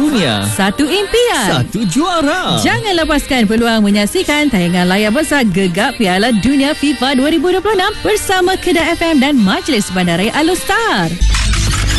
dunia. Satu impian. Satu juara. Jangan lepaskan peluang menyaksikan tayangan layar besar Gegap Piala Dunia FIFA 2026 bersama Kedah FM dan Majlis Bandaraya Alor Star.